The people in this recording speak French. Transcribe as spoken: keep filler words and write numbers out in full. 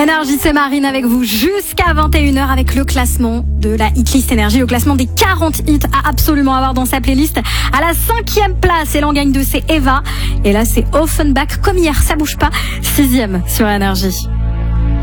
Énergie, c'est Marine avec vous jusqu'à vingt et une heures avec le classement de la hitlist Énergie, le classement des quarante hits à absolument avoir dans sa playlist. À la cinquième place, et l'en gagne deux, c'est Eva. Et là, c'est Offenbach, comme hier, ça bouge pas. Sixième sur Énergie.